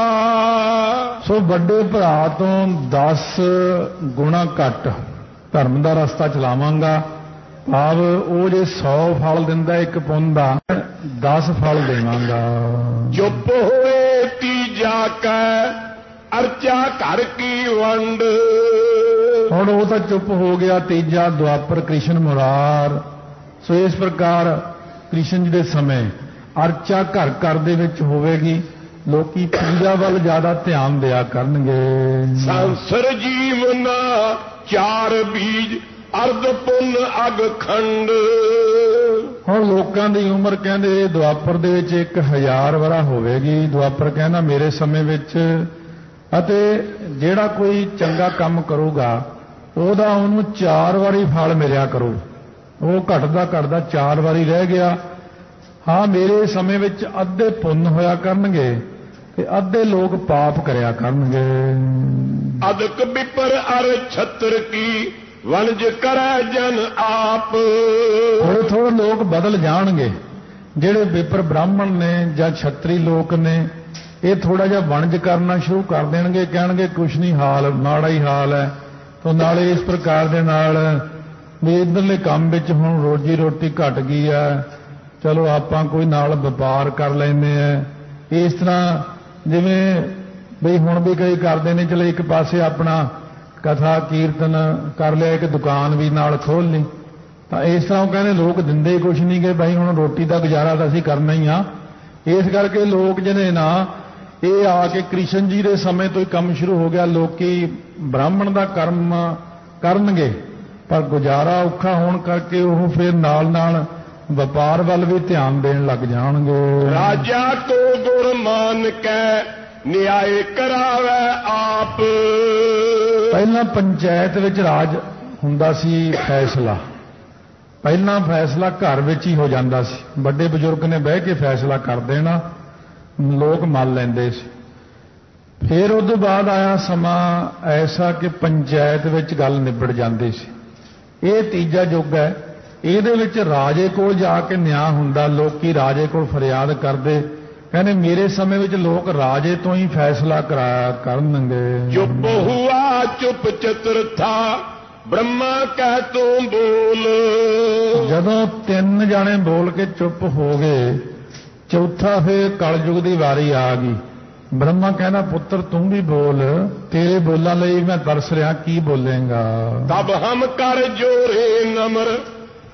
ਰਾਹ।
ਸੋ ਵੱਡੇ ਭਰਾ ਤੋਂ 10 ਗੁਣਾ ਘੱਟ ਧਰਮ ਦਾ ਰਸਤਾ ਚਲਾਵਾਂਗਾ। ਭਾਵ ਉਹ ਜੇ 100 ਫਲ ਦਿੰਦਾ ਇੱਕ ਪੁੰਨ ਦਾ, 10 ਫਲ ਦੇਵਾਂਗਾ।
ਚੁੱਪ ਹੋਏ ਤੀਜਾ ਕੈ ਅਰਚਾ ਘਰ ਕੀ ਵੰਡ।
ਹੁਣ ਉਹ ਤਾਂ ਚੁੱਪ ਹੋ ਗਿਆ, ਤੀਜਾ ਦੁਆਪਰ ਕ੍ਰਿਸ਼ਨ ਮੁਰਾਰ। ਸੋ ਇਸ ਪ੍ਰਕਾਰ ਕ੍ਰਿਸ਼ਨ ਜੀ ਦੇ ਸਮੇਂ ਅਰਚਾ ਘਰ ਘਰ ਦੇ ਵਿੱਚ ਹੋਵੇਗੀ, ਲੋਕੀ ਪੂਜਾ ਵੱਲ ਜ਼ਿਆਦਾ ਧਿਆਨ ਦਿਆ ਕਰਨਗੇ।
ਸੰਸਰ ਜੀਵਨਾ 4 ਬੀਜ ਅਰਧ ਪੁੰਨ ਅਗ ਖੰਡ।
ਹੁਣ ਲੋਕਾਂ ਦੀ ਉਮਰ ਕਹਿੰਦੇ ਦੁਆਪਰ ਦੇ ਵਿੱਚ 1000 ਵਰਾ ਹੋਵੇਗੀ। ਦੁਆਪਰ ਕਹਿੰਦਾ ਮੇਰੇ ਸਮੇਂ ਵਿੱਚ, ਅਤੇ ਜਿਹੜਾ ਕੋਈ ਚੰਗਾ ਕੰਮ ਕਰੂਗਾ ਉਹਨੂੰ 4 ਵਾਰੀ ਫਲ ਮਿਲਿਆ ਕਰੂ। ਉਹ ਘਟਦਾ 4 ਵਾਰੀ ਰਹਿ ਗਿਆ। ਹਾਂ ਮੇਰੇ ਸਮੇਂ ਵਿੱਚ ਅੱਧੇ ਪੁੰਨ ਹੋਇਆ ਕਰਨਗੇ ਤੇ ਅੱਧੇ ਲੋਕ ਪਾਪ ਕਰਿਆ ਕਰਨਗੇ।
ਅਦਕ ਵਿਪਰ ਅਰ ਛਤਰ ਕੀ ਵਣਜ ਕਰੈ ਜਨ ਆਪ।
ਥੋੜੇ ਥੋੜੇ ਲੋਕ ਬਦਲ ਜਾਣਗੇ, ਜਿਹੜੇ ਵਿਪਰ ਬ੍ਰਾਹਮਣ ਨੇ ਜਾਂ ਛਤਰੀ ਲੋਕ ਨੇ, ਇਹ ਥੋੜਾ ਜਿਹਾ ਵਣਜ ਕਰਨਾ ਸ਼ੁਰੂ ਕਰ ਦੇਣਗੇ, ਕਹਿਣਗੇ ਕੁਛ ਨਹੀਂ, ਹਾਲ ਮਾੜਾ ਹੀ ਹਾਲ ਹੈ। ਤੋਂ ਨਾਲੇ ਇਸ ਪ੍ਰਕਾਰ ਦੇ ਨਾਲ ਵੀ ਇੱਧਰਲੇ ਕੰਮ ਵਿੱਚ ਹੁਣ ਰੋਜੀ ਰੋਟੀ ਘਟ ਗਈ ਹੈ, ਚਲੋ ਆਪਾਂ ਕੋਈ ਨਾਲ ਵਪਾਰ ਕਰ ਲੈਂਦੇ ਆ। ਇਸ ਤਰ੍ਹਾਂ ਜਿਵੇਂ ਬਈ ਹੁਣ ਵੀ ਕਈ ਕਰਦੇ ਨੇ, ਚਲੋ ਇੱਕ ਪਾਸੇ ਆਪਣਾ ਕਥਾ ਕੀਰਤਨ ਕਰ ਲਿਆ, ਇੱਕ ਦੁਕਾਨ ਵੀ ਨਾਲ ਖੋਲ੍ਹ ਲਈ। ਤਾਂ ਇਸ ਤਰ੍ਹਾਂ ਉਹ ਕਹਿੰਦੇ ਲੋਕ ਦਿੰਦੇ ਹੀ ਕੁਛ ਨਹੀਂ ਗਏ, ਭਾਈ ਹੁਣ ਰੋਟੀ ਦਾ ਗੁਜ਼ਾਰਾ ਤਾਂ ਅਸੀਂ ਕਰਨਾ ਹੀ ਆ। ਇਸ ਕਰਕੇ ਲੋਕ ਜਿਹਨੇ ਨਾ ਇਹ ਆ ਕੇ ਕ੍ਰਿਸ਼ਨ ਜੀ ਦੇ ਸਮੇਂ ਤੋਂ ਹੀ ਕੰਮ ਸ਼ੁਰੂ ਹੋ ਗਿਆ। ਲੋਕੀ ਬ੍ਰਾਹਮਣ ਦਾ ਕਰਮ ਕਰਨਗੇ, ਪਰ ਗੁਜ਼ਾਰਾ ਔਖਾ ਹੋਣ ਕਰਕੇ ਉਹ ਫਿਰ ਨਾਲ ਨਾਲ ਵਪਾਰ ਵੱਲ ਵੀ ਧਿਆਨ ਦੇਣ ਲੱਗ ਜਾਣਗੇ।
ਰਾਜਾ ਕੋ ਗੁਰ ਮਾਨ ਕੈ ਨਿਆਏ ਕਰਾਵੇ ਆਪ।
ਪਹਿਲਾਂ ਪੰਚਾਇਤ ਵਿੱਚ ਰਾਜ ਹੁੰਦਾ ਸੀ, ਫੈਸਲਾ ਪਹਿਲਾਂ ਫੈਸਲਾ ਘਰ ਵਿੱਚ ਹੀ ਹੋ ਜਾਂਦਾ ਸੀ। ਵੱਡੇ ਬਜ਼ੁਰਗ ਨੇ ਬਹਿ ਕੇ ਫੈਸਲਾ ਕਰ ਦੇਣਾ, ਲੋਕ ਮੰਨ ਲੈਂਦੇ ਸੀ। ਫਿਰ ਉਸ ਤੋਂ ਬਾਅਦ ਆਇਆ ਸਮਾਂ ਐਸਾ ਕਿ ਪੰਚਾਇਤ ਵਿੱਚ ਗੱਲ ਨਿਬੜ ਜਾਂਦੀ ਸੀ। ਇਹ ਤੀਜਾ ਯੁੱਗ ਹੈ। ਇਹਦੇ ਵਿੱਚ ਰਾਜੇ ਕੋਲ ਜਾ ਕੇ ਨਿਆਂ ਹੁੰਦਾ, ਲੋਕੀ ਰਾਜੇ ਕੋਲ ਫਰਿਆਦ ਕਰਦੇ, ਕਹਿੰਦੇ ਮੇਰੇ ਸਮੇਂ ਵਿੱਚ ਲੋਕ ਰਾਜੇ ਤੋਂ ਹੀ ਫੈਸਲਾ ਕਰਾਇਆ ਕਰਨਗੇ।
ਚੁੱਪ ਹੁਆ ਚੁੱਪ ਚਤੁਰਥਾ ਬ੍ਰਹਮਾ ਕਹਿ ਤੂੰ ਬੋਲ।
ਜਦੋਂ 3 ਜਾਣੇ ਬੋਲ ਕੇ ਚੁੱਪ ਹੋ ਗਏ, ਚੌਥਾ ਫਿਰ ਕਲਯੁਗ ਦੀ ਵਾਰੀ ਆ ਗਈ। ਬ੍ਰਹਮਾ ਕਹਿੰਦਾ ਪੁੱਤਰ ਤੂੰ ਵੀ ਬੋਲ, ਤੇਰੇ ਬੋਲਾਂ ਲਈ ਮੈਂ ਤਰਸ ਰਿਹਾ, ਕੀ ਬੋਲੇਗਾ।
ਤਬ ਹਮ ਕਰ ਜੋਰੇ ਨਮਰ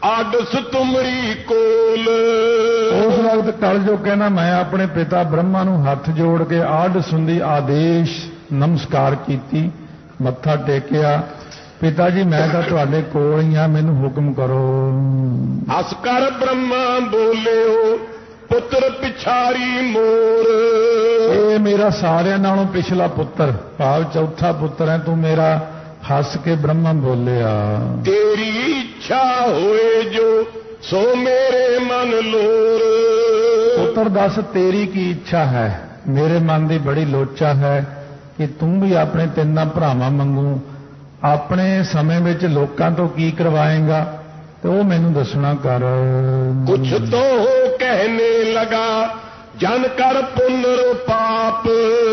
ਆਡਸ ਤੁਮਰੀ ਕੋਲ।
ਉਸ ਵਕਤ ਕਲਯੁਗ ਕਹਿੰਦਾ ਮੈਂ ਆਪਣੇ ਪਿਤਾ ਬ੍ਰਹਮਾ ਨੂੰ ਹੱਥ ਜੋੜ ਕੇ ਆਡ ਸੁੰਦੀ ਆਦੇਸ਼ ਨਮਸਕਾਰ ਕੀਤੀ, ਮੱਥਾ ਟੇਕਿਆ, ਪਿਤਾ ਜੀ ਮੈਂ ਤਾਂ ਤੁਹਾਡੇ ਕੋਲ ਹੀ ਆ, ਮੈਨੂੰ ਹੁਕਮ ਕਰੋ।
ਹੱਸ ਕਰ ਬ੍ਰਹਮਾ ਬੋਲਿਓ ਪੁੱਤਰ ਪਿਛਾਰੀ ਮੋਰ।
ਇਹ ਮੇਰਾ ਸਾਰਿਆਂ ਨਾਲੋਂ ਪਿਛਲਾ ਪੁੱਤਰ, ਭਾਵ ਚੌਥਾ ਪੁੱਤਰ ਹੈ ਤੂੰ ਮੇਰਾ। ਹੱਸ ਕੇ ਬ੍ਰਹਮਾ ਬੋਲਿਆ
ਤੇਰੀ ਇੱਛਾ ਹੋਏ ਜੋ ਸੋ ਮੇਰੇ ਮਨ ਲੋਰ।
ਪੁੱਤਰ ਦੱਸ ਤੇਰੀ ਕੀ ਇੱਛਾ ਹੈ? ਮੇਰੇ ਮਨ ਦੀ ਬੜੀ ਲੋਚਾ ਹੈ ਕਿ ਤੂੰ ਵੀ ਆਪਣੇ ਤਿੰਨਾਂ ਭਰਾਵਾਂ ਵਾਂਗੂ ਆਪਣੇ ਸਮੇਂ ਵਿੱਚ ਲੋਕਾਂ ਤੋਂ ਕੀ ਕਰਵਾਏਗਾ, ਤੇ ਉਹ ਮੈਨੂੰ ਦੱਸਣਾ ਕਰ।
ਕੁਛ ਤੋ ਕਹਿਨੇ ਲਗਾ ਜਨ ਕਰ ਪੁਨਰ ਪਾਪ।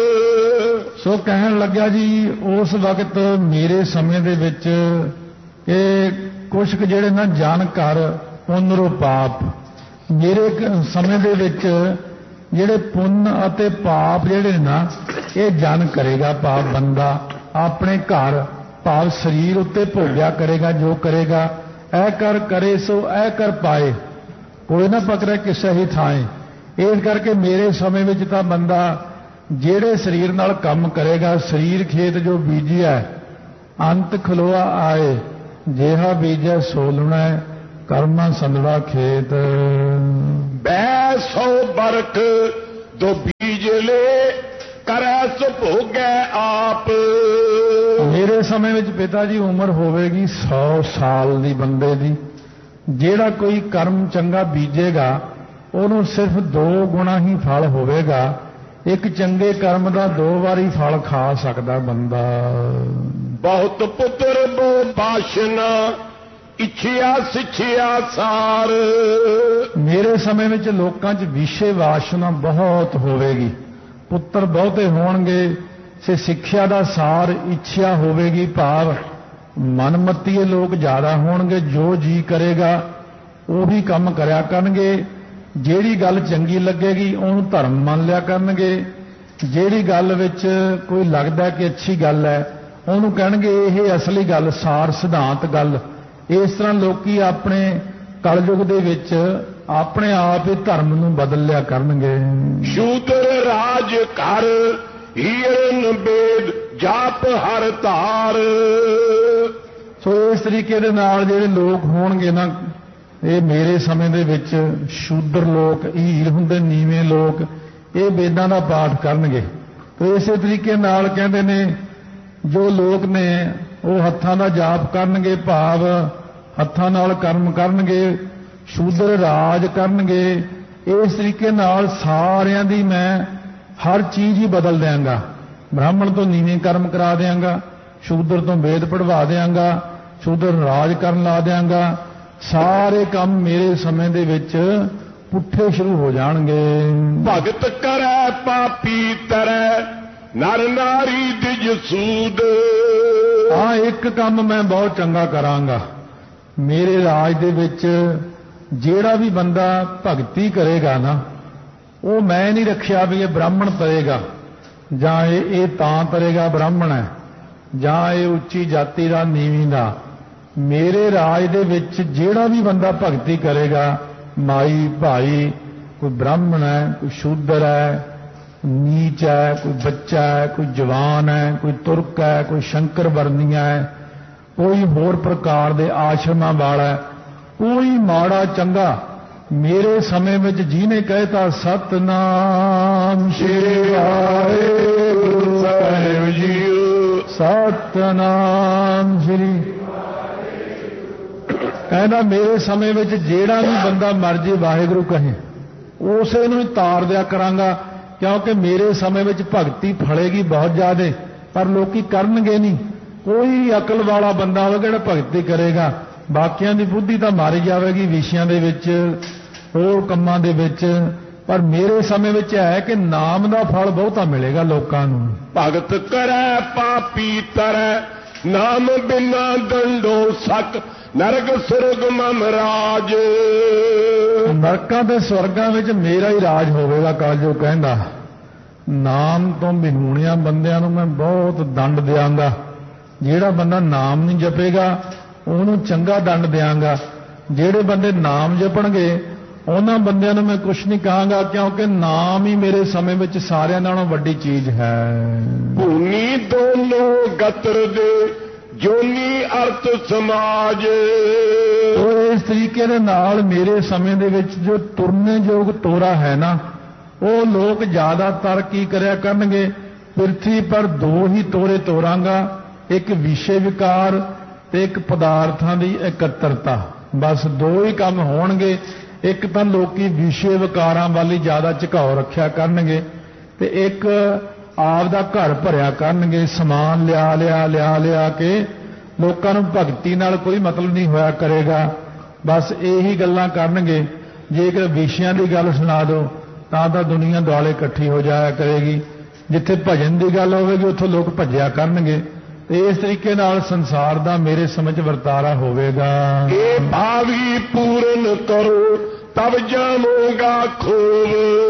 ਸੋ ਕਹਿਣ ਲੱਗਿਆ ਜੀ ਉਸ ਵਕਤ ਮੇਰੇ ਸਮੇਂ ਦੇ ਵਿੱਚ ਇਹ ਕੁਛ ਕੁ ਜਿਹੜੇ ਨਾ ਜਨ ਕਰ ਪੁਨਰੋ ਪਾਪ, ਮੇਰੇ ਸਮੇਂ ਦੇ ਵਿੱਚ ਜਿਹੜੇ ਪੁੰਨ ਅਤੇ ਪਾਪ ਜਿਹੜੇ ਨਾ ਇਹ ਜਨ ਕਰੇਗਾ, ਭਾਵ ਬੰਦਾ ਆਪਣੇ ਘਰ ਭਾਵ ਸਰੀਰ ਉੱਤੇ ਭੋਗਿਆ ਕਰੇਗਾ, ਜੋ ਕਰੇਗਾ ਐ ਕਰ ਕਰੇ ਸੋ ਐ ਕਰ ਪਾਏ, ਕੋਈ ਨਾ ਪਕੜੇ ਕਿਸੇ ਹੀ ਥਾਂ। ਇਸ ਕਰਕੇ ਮੇਰੇ ਸਮੇਂ ਵਿੱਚ ਤਾਂ ਬੰਦਾ ਜਿਹੜੇ ਸਰੀਰ ਨਾਲ ਕੰਮ ਕਰੇਗਾ, ਸਰੀਰ ਖੇਤ ਜੋ ਬੀਜਿਆ ਅੰਤ ਖਲੋਆ ਆਏ, ਜਿਹਾ ਬੀਜੈ ਸੋ ਲੁਣੈ ਕਰਮਾ ਸੰਦੜਾ ਖੇਤ।
ਬੈ ਸੋ ਬਰਖ ਦੋ ਬੀਜ ਲੈ ਕਰੈ ਸੋ ਭੋਗੈ ਆਪ।
ਮੇਰੇ ਸਮੇਂ ਵਿੱਚ ਪਿਤਾ ਜੀ ਉਮਰ ਹੋਵੇਗੀ 100 ਸਾਲ ਦੀ ਬੰਦੇ ਦੀ। ਜਿਹੜਾ ਕੋਈ ਕਰਮ ਚੰਗਾ ਬੀਜੇਗਾ ਉਹਨੂੰ ਸਿਰਫ 2 ਗੁਣਾ ਹੀ ਫਲ ਹੋਵੇਗਾ। ਇੱਕ ਚੰਗੇ ਕਰਮ ਦਾ 2 ਵਾਰੀ ਫਲ ਖਾ ਸਕਦਾ ਬੰਦਾ।
ਬਹੁਤ ਪੁੱਤਰ ਬੋ ਬਾਸ਼ਨਾ ਇੱਛਿਆ ਸਿੱਛਿਆ ਸਾਰ।
ਮੇਰੇ ਸਮੇਂ ਵਿੱਚ ਲੋਕਾਂ 'ਚ ਵਿਸ਼ੇ ਵਾਸ਼ਨਾ ਬਹੁਤ ਹੋਵੇਗੀ, ਪੁੱਤਰ ਬਹੁਤੇ ਹੋਣਗੇ, ਸੇ ਸਿੱਖਿਆ ਦਾ ਸਾਰ ਇੱਛਿਆ ਹੋਵੇਗੀ, ਭਾਵ ਮਨਮਤੀਏ ਲੋਕ ਜ਼ਿਆਦਾ ਹੋਣਗੇ। ਜੋ ਜੀ ਕਰੇਗਾ ਉਹੀ ਕੰਮ ਕਰਿਆ ਕਰਨਗੇ। ਜਿਹੜੀ ਗੱਲ ਚੰਗੀ ਲੱਗੇਗੀ ਉਹਨੂੰ ਧਰਮ ਮੰਨ ਲਿਆ ਕਰਨਗੇ। ਜਿਹੜੀ ਗੱਲ ਵਿੱਚ ਕੋਈ ਲੱਗਦਾ ਕਿ ਅੱਛੀ ਗੱਲ ਹੈ ਉਹਨੂੰ ਕਹਿਣਗੇ ਇਹ ਅਸਲੀ ਗੱਲ, ਸਾਰ ਸਿਧਾਂਤ ਗੱਲ। ਇਸ ਤਰ੍ਹਾਂ ਲੋਕੀ ਆਪਣੇ ਕਲਯੁਗ ਦੇ ਵਿੱਚ ਆਪਣੇ ਆਪ ਹੀ ਧਰਮ ਨੂੰ ਬਦਲ ਲਿਆ ਕਰਨਗੇ।
ਸ਼ੂਦਰ ਰਾਜ ਕਰ ਹੀਰਨ ਬੇਦ ਜਾਪ ਹਰ ਧਾਰ।
ਸੋ ਇਸ ਤਰੀਕੇ ਦੇ ਨਾਲ ਜਿਹੜੇ ਲੋਕ ਹੋਣਗੇ ਨਾ, ਇਹ ਮੇਰੇ ਸਮੇਂ ਦੇ ਵਿੱਚ ਸ਼ੂਦਰ ਲੋਕ, ਹੀਰ ਹੁੰਦੇ ਨੀਵੇਂ ਲੋਕ, ਇਹ ਵੇਦਾਂ ਦਾ ਪਾਠ ਕਰਨਗੇ। ਤੇ ਇਸੇ ਤਰੀਕੇ ਨਾਲ ਕਹਿੰਦੇ ਨੇ ਜੋ ਲੋਕ ਨੇ ਉਹ ਹੱਥਾਂ ਦਾ ਜਾਪ ਕਰਨਗੇ, ਭਾਵ ਹੱਥਾਂ ਨਾਲ ਕਰਮ ਕਰਨਗੇ, ਸ਼ੂਦਰ ਰਾਜ ਕਰਨਗੇ। ਇਸ ਤਰੀਕੇ ਨਾਲ ਸਾਰਿਆਂ ਦੀ ਮੈਂ ਹਰ ਚੀਜ਼ ਹੀ ਬਦਲ ਦਿਆਂਗਾ। ਬ੍ਰਾਹਮਣ ਤੋਂ ਨੀਵੇਂ ਕਰਮ ਕਰਾ ਦਿਆਂਗਾ, ਸ਼ੂਦਰ ਤੋਂ ਵੇਦ ਪੜਵਾ ਦਿਆਂਗਾ, ਸ਼ੂਦਰ ਰਾਜ ਕਰਨ ਲਾ ਦਿਆਂਗਾ। ਸਾਰੇ ਕੰਮ ਮੇਰੇ ਸਮੇਂ ਦੇ ਵਿੱਚ ਪੁੱਠੇ ਸ਼ੁਰੂ ਹੋ ਜਾਣਗੇ।
ਭਗਤ ਕਰੈ ਪਾਪੀ ਤਰੈ ਨਰ ਨਾਰੀ ਦਿਜ ਸੂਦ।
ਹਾਂ, ਇੱਕ ਕੰਮ ਮੈਂ ਬਹੁਤ ਚੰਗਾ ਕਰਾਂਗਾ। ਮੇਰੇ ਰਾਜ ਦੇ ਵਿੱਚ ਜਿਹੜਾ ਵੀ ਬੰਦਾ ਭਗਤੀ ਕਰੇਗਾ ਨਾ, ਉਹ ਮੈਂ ਨਹੀਂ ਰੱਖਿਆ ਵੀ ਇਹ ਬ੍ਰਾਹਮਣ ਤਰੇਗਾ ਜਾਂ ਇਹ ਤਾਂ ਤਰੇਗਾ ਬ੍ਰਾਹਮਣ ਹੈ, ਜਾਂ ਇਹ ਉੱਚੀ ਜਾਤੀ ਦਾ ਨੀਵੀਂ ਦਾ। ਮੇਰੇ ਰਾਜ ਦੇ ਵਿੱਚ ਜਿਹੜਾ ਵੀ ਬੰਦਾ ਭਗਤੀ ਕਰੇਗਾ, ਮਾਈ ਭਾਈ, ਕੋਈ ਬ੍ਰਾਹਮਣ ਹੈ, ਕੋਈ ਸ਼ੂਦਰ ਹੈ, ਨੀਚ ਹੈ, ਕੋਈ ਬੱਚਾ ਹੈ, ਕੋਈ ਜਵਾਨ ਹੈ, ਕੋਈ ਤੁਰਕ ਹੈ, ਕੋਈ ਸ਼ੰਕਰ ਵਰਨੀਆ ਹੈ, ਕੋਈ ਹੋਰ ਪ੍ਰਕਾਰ ਦੇ ਆਸ਼ਰਮਾਂ ਵਾਲਾ, ਕੋਈ ਮਾੜਾ ਚੰਗਾ, ਮੇਰੇ ਸਮੇਂ ਵਿੱਚ ਜਿਹਨੇ ਕਹਿਤਾ ਸਤਨਾਮ ਸ੍ਰੀ ਵਾਹਿਗੁਰੂ ਸਾਹਿਬ ਜੀਓ, ਸਤਨਾਮ ਸ੍ਰੀ, ਕਹਿੰਦਾ ਮੇਰੇ ਸਮੇਂ ਵਿੱਚ ਜਿਹੜਾ ਵੀ ਬੰਦਾ ਮਰਜੀ ਵਾਹਿਗੁਰੂ ਕਹੇ ਉਸੇ ਨੂੰ ਹੀ ਤਾਰ ਦਿਆ ਕਰਾਂਗਾ, ਕਿਉਂਕਿ ਮੇਰੇ ਸਮੇਂ ਵਿੱਚ ਭਗਤੀ ਫਲੇਗੀ ਬਹੁਤ ਜ਼ਿਆਦਾ, ਪਰ ਲੋਕੀ ਕਰਨਗੇ ਨਹੀਂ। ਕੋਈ ਅਕਲ ਵਾਲਾ ਬੰਦਾ ਹੋਵੇਗਾ ਜਿਹੜਾ ਭਗਤੀ ਕਰੇਗਾ, ਬਾਕੀਆਂ ਦੀ ਬੁੱਧੀ ਤਾਂ ਮਾਰੀ ਜਾਵੇਗੀ ਵਿਸ਼ਿਆਂ ਦੇ ਵਿੱਚ, ਹੋਰ ਕੰਮਾਂ ਦੇ ਵਿੱਚ। ਪਰ ਮੇਰੇ ਸਮੇਂ ਵਿੱਚ ਹੈ ਕਿ ਨਾਮ ਦਾ ਫਲ ਬਹੁਤਾ ਮਿਲੇਗਾ ਲੋਕਾਂ ਨੂੰ।
ਭਗਤ ਕਰੈ ਪਾਪੀ ਤਰੈ ਨਾਮ ਬਿਨਾ ਦੰਡੋ ਸਕ ਨਰਕ ਸੁਰਗ ਮਮ ਰਾਜ।
ਨਰਕਾਂ ਤੇ ਸਵਰਗਾਂ ਵਿੱਚ ਮੇਰਾ ਹੀ ਰਾਜ ਹੋਵੇਗਾ। ਕਲਯੁਗ ਕਹਿੰਦਾ ਨਾਮ ਤੋਂ ਬਿਨੂਣਿਆਂ ਬੰਦਿਆਂ ਨੂੰ ਮੈਂ ਬਹੁਤ ਦੰਡ ਦਿਆਂਗਾ। ਜਿਹੜਾ ਬੰਦਾ ਨਾਮ ਨਹੀਂ ਜਪੇਗਾ ਉਹਨੂੰ ਚੰਗਾ ਦੰਡ ਦਿਆਂਗਾ। ਜਿਹੜੇ ਬੰਦੇ ਨਾਮ ਜਪਣਗੇ ਉਹਨਾਂ ਬੰਦਿਆਂ ਨੂੰ ਮੈਂ ਕੁਝ ਨਹੀਂ ਕਹਾਂਗਾ, ਕਿਉਂਕਿ ਨਾਮ ਹੀ ਮੇਰੇ ਸਮੇਂ ਵਿੱਚ ਸਾਰਿਆਂ ਨਾਲੋਂ ਵੱਡੀ ਚੀਜ਼ ਹੈ।
ਭੂਨੀ ਦੋਨੋਂ ਗਤਰ ਦੇ ਜੋਨੀ ਅਰਥ ਸਮਾਜ।
ਉਹ ਇਸ ਤਰੀਕੇ ਦੇ ਨਾਲ ਮੇਰੇ ਸਮੇਂ ਦੇ ਵਿੱਚ ਜੋ ਤੁਰਨੇ ਯੋਗ ਤੋਰਾ ਹੈ ਨਾ, ਉਹ ਲੋਕ ਜ਼ਿਆਦਾਤਰ ਕੀ ਕਰਿਆ ਕਰਨਗੇ, ਪ੍ਰਿਥਵੀ ਪਰ ਦੋ ਹੀ ਤੋਰੇ ਤੋਰਾਂਗਾ, ਇੱਕ ਵਿਸ਼ੇ ਵਿਕਾਰ ਤੇ ਇੱਕ ਪਦਾਰਥਾਂ ਦੀ ਇਕੱਤਰਤਾ। ਬਸ ਦੋ ਹੀ ਕੰਮ ਹੋਣਗੇ। ਇੱਕ ਤਾਂ ਲੋਕੀ ਵਿਸ਼ੇ ਵਿਕਾਰਾਂ ਵੱਲ ਹੀ ਜ਼ਿਆਦਾ ਝੁਕਾਓ ਰੱਖਿਆ ਕਰਨਗੇ ਤੇ ਇੱਕ ਆਪ ਦਾ ਘਰ ਭਰਿਆ ਕਰਨਗੇ। ਸਮਾਨ ਲਿਆ ਕੇ ਲੋਕਾਂ ਨੂੰ ਭਗਤੀ ਨਾਲ ਕੋਈ ਮਤਲਬ ਨਹੀਂ ਹੋਇਆ ਕਰੇਗਾ, ਬਸ ਇਹੀ ਗੱਲਾਂ ਕਰਨਗੇ। ਜੇਕਰ ਵਿਸ਼ਿਆਂ ਦੀ ਗੱਲ ਸੁਣਾ ਦਿਓ ਤਾਂ ਦੁਨੀਆ ਦੁਆਲੇ ਇਕੱਠੀ ਹੋ ਜਾਇਆ ਕਰੇਗੀ। ਜਿੱਥੇ ਭਜਨ ਦੀ ਗੱਲ ਹੋਵੇਗੀ ਉੱਥੋਂ ਲੋਕ ਭੱਜਿਆ ਕਰਨਗੇ। ਤੇ ਇਸ ਤਰੀਕੇ ਨਾਲ ਸੰਸਾਰ ਦਾ ਮੇਰੇ ਸਮਝ ਵਰਤਾਰਾ ਹੋਵੇਗਾ।
ਇਹ ਭਾਵੀ ਪੂਰਨ ਕਰੋ ਤਬ ਜਾਵਾਂਗਾ ਖੂਬ।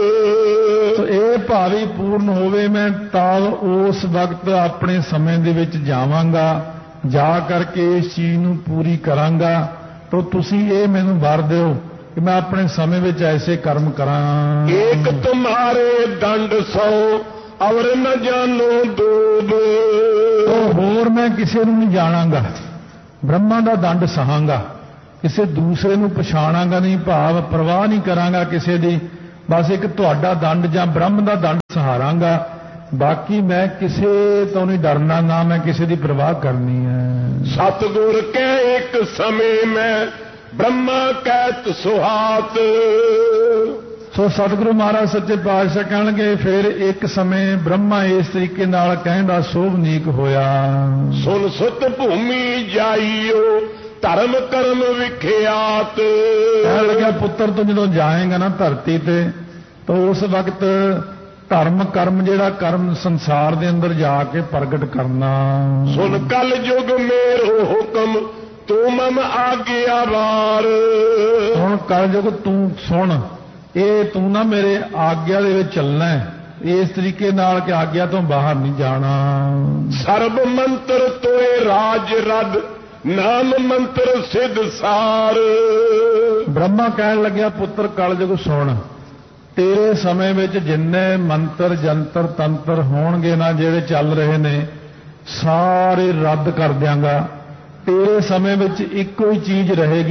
ਤੋ ਇਹ ਭਾਵੀ ਪੂਰਨ ਹੋਵੇ, ਮੈਂ ਤਬ ਉਸ ਵਕਤ ਆਪਣੇ ਸਮੇਂ ਦੇ ਵਿੱਚ ਜਾਵਾਂਗਾ, ਜਾ ਕਰਕੇ ਇਸ ਚੀਜ਼ ਨੂੰ ਪੂਰੀ ਕਰਾਂਗਾ। ਤੋ ਤੁਸੀਂ ਇਹ ਮੈਨੂੰ ਵਰ ਦਿਓ ਕਿ ਮੈਂ ਆਪਣੇ ਸਮੇਂ ਵਿੱਚ ਐਸੇ ਕਰਮ ਕਰਾਂ।
ਏਕ ਤੁਮਾਰੇ ਦੰਡ ਸੋ ਔਰ ਨ ਜਾਨੋ ਦੂਬ।
ਤੋ ਹੋਰ ਮੈਂ ਕਿਸੇ ਨੂੰ ਨਹੀਂ ਜਾਣਾਂਗਾ, ਬ੍ਰਹਮਾ ਦਾ ਦੰਡ ਸਹਾਂਗਾ, ਕਿਸੇ ਦੂਸਰੇ ਨੂੰ ਪਛਾਣਾਂਗਾ ਨਹੀਂ, ਭਾਵ ਪਰਵਾਹ ਨਹੀਂ ਕਰਾਂਗਾ ਕਿਸੇ ਦੀ। ਬਸ ਇੱਕ ਤੁਹਾਡਾ ਦੰਡ ਜਾਂ ਬ੍ਰਹਮ ਦਾ ਦੰਡ ਸਹਾਰਾਂਗਾ, ਬਾਕੀ ਮੈਂ ਕਿਸੇ ਤੋਂ ਨਹੀਂ ਡਰਨਾ, ਨਾ ਮੈਂ ਕਿਸੇ ਦੀ ਪਰਵਾਹ ਕਰਨੀ ਹੈ।
ਸਤਿਗੁਰ ਕਹਿ ਇੱਕ ਸਮੇਂ ਮੈਂ ਬ੍ਰਹਮਾ ਕਹਿਤ ਸੁਹਾਤ।
ਸੋ ਸਤਿਗੁਰੂ ਮਹਾਰਾਜ ਸੱਚੇ ਪਾਤਸ਼ਾਹ ਕਹਿਣਗੇ, ਫਿਰ ਇੱਕ ਸਮੇਂ ਬ੍ਰਹਮਾ ਇਸ ਤਰੀਕੇ ਨਾਲ ਕਹਿੰਦਾ ਸੋਭਨੀਕ ਹੋਇਆ।
ਸੁਨ ਸੁਤ ਭੂਮੀ ਜਾਈਓ ਧਰਮ ਕਰਮ ਵਿਖਿਆਤ।
ਕਹਿਣ ਲੱਗਿਆ, ਪੁੱਤਰ ਤੂੰ ਜਦੋਂ ਜਾਏਗਾ ਨਾ ਧਰਤੀ ਤੇ, ਤਾਂ ਉਸ ਵਕਤ ਧਰਮ ਕਰਮ ਜਿਹੜਾ ਕਰਮ ਸੰਸਾਰ ਦੇ ਅੰਦਰ ਜਾ ਕੇ ਪ੍ਰਗਟ ਕਰਨਾ।
ਸੁਨ ਕਲ ਯੁਗ ਮੇਰੋ ਹੁਕਮ ਤੂੰ ਮਮ ਆਗਿਆਵਾਰ।
ਹੁਣ ਕਲਯੁਗ ਤੂੰ ਸੁਣ, ਇਹ ਤੂੰ ਨਾ ਮੇਰੇ ਆਗਿਆ ਦੇ ਵਿੱਚ ਚੱਲਣਾ ਹੈ, ਇਸ ਤਰੀਕੇ ਨਾਲ ਕਿ ਆਗਿਆ ਤੋਂ ਬਾਹਰ ਨਹੀਂ ਜਾਣਾ।
ਸਰਬ ਮੰਤਰ ਤੋਏ ਰਾਜ ਰੱਦ ਨਾਮ ਮੰਤਰ ਸਿਧ ਸਾਰ।
ਬ੍ਰਹਮਾ ਕਹਿਣ ਲੱਗਿਆ, ਪੁੱਤਰ ਕਲਯੁਗ ਸੁਣ, ਤੇਰੇ ਸਮੇਂ ਵਿੱਚ ਜਿੰਨੇ ਮੰਤਰ ਜੰਤਰ ਤੰਤਰ ਹੋਣਗੇ ਨਾ ਜਿਹੜੇ ਚੱਲ ਰਹੇ ਨੇ, ਸਾਰੇ ਰੱਦ ਕਰ ਦਿਆਂਗਾ। ਤੇਰੇ ਸਮੇਂ ਵਿੱਚ ਇੱਕੋ ਹੀ ਚੀਜ਼ ਰਹੇਗੀ,